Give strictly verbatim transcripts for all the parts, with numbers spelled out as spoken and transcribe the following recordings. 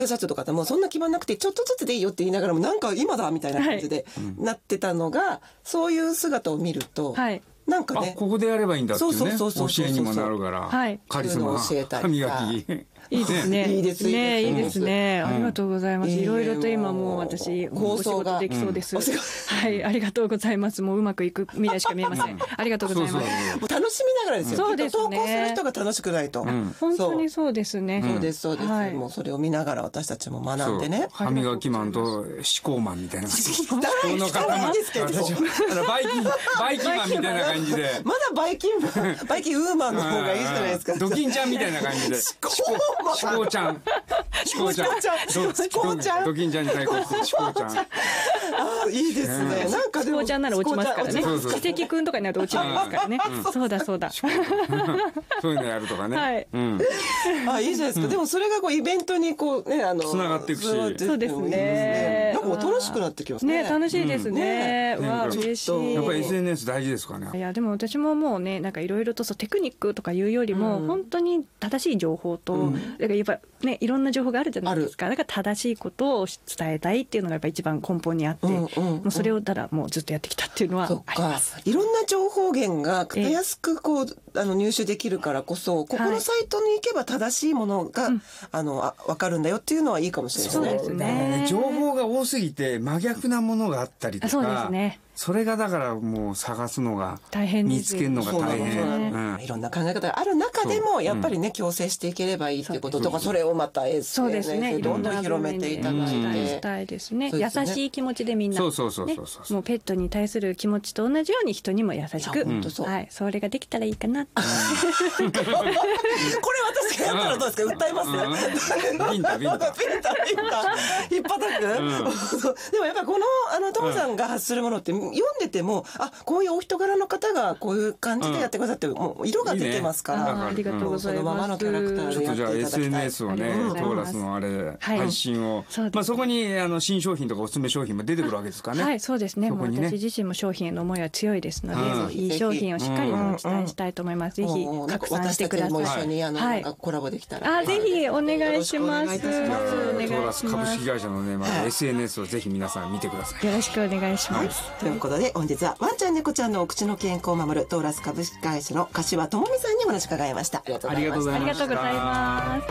シャツとかでもそんな決まんなくてちょっとずつでいいよって言いながらもなんか今だみたいな感じでなってたのが、はい、そういう姿を見ると、はい、なんかね、 あここでやればいいんだっていうね、 そうそうそうそう教えにもなるから、はい、カリスマ歯磨きいいですね。 いいですね。 いいですね。ありがとうございます。いろいろと今もう私構想ができそうです。はい、ありがとうございます。もううまくいく未来しか見えません。ありがとうございます。 もう楽しみながらですよ。 そうですね。 投稿する人が楽しくないと。 本当にそうですね。 そうですそうです。もうそれを見ながら私たちも学んでね。 歯磨きマンと思考マンみたいな。思考の塊ですけど。バイキンバイキンマンみたいな感じで。 まだバイキンバイキンウーマンの方がいいじゃないですか。 ドキンちゃんみたいな感じで。思考ちゃん。思考ちゃん、思考ちゃん、ドキンちゃんに対抗する思考ちゃん。 ああ、いいですね。なんかでも思考ちゃんなら落ちますからね。奇跡くんとかになると落ちますからね。そうだそうだ。そういうのやるとかね。はい。 あ、いいじゃないですか。でもそれがこうイベントにこうね、あのつながっていくし、 そうですね。 なんか楽しくなってきますね。 ね、楽しいですね。わあ、嬉しい。 やっぱり エスエヌエス 大事ですかね。 いやでも私ももうね、なんかいろいろとそうテクニックとかいうよりも本当に正しい情報と、だからやっぱね、いろんな情報があるじゃないですか。だから正しいことを伝えたいっていうのがやっぱ一番根本にあって、もうそれをただもうずっとやってきたっていうのはあります。 いろんな情報源がたやすくこうあの入手できるからこそ、ここのサイトに行けば正しいものが、はい、あのあ分かるんだよっていうのはいいかもしれないですね。 そうですね。 情報が多すぎて真逆なものがあったりとか、 そうですね。 それがだからもう探すのが大変、見つけるのが大変、 いろんな考え方がある中でもやっぱりね、共生していければいいっていうこととか、それをまた エスエヌエス でどんどん広めていただいてしたいですね。優しい気持ちでみんな、 そうそうそうそうそう、 もうペットに対する気持ちと同じように人にも優しく、はい、それができたらいいかな。これ私がやったらどうですか？訴えますね。 ビンタビンタビンタビンタ引っ叩く。でもやっぱこのあのトモさんが発するものって読んでても、あ、こういうお人柄の方がこういう感じでやってくださって、もう色が出てますから、 ありがとうございます。 そのままのキャラクターでやっていただきたい。 ちょっとじゃあ エスエヌエス をね、トーラスのあれ配信を、まあそこにあの新商品とかおすすめ商品も出てくるわけですかね。 はい、そうですね。もう私自身も商品への思いは強いですので、いい商品をしっかりお伝えしたいと思います。ぜひ拡散してください。 私たちも一緒にあのなんかコラボできたら、 あ、ぜひお願いします。 トーラス株式会社のね、まあ エスエヌエス をぜひ皆さん見てください。 よろしくお願いします。 ということで本日はワンちゃん猫ちゃんのお口の健康を守るトーラス株式会社の柏智美さんにお話伺いました。ありがとうございました。 ありがとうございます。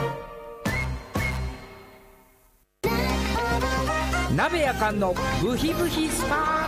鍋やかんのブヒブヒスパ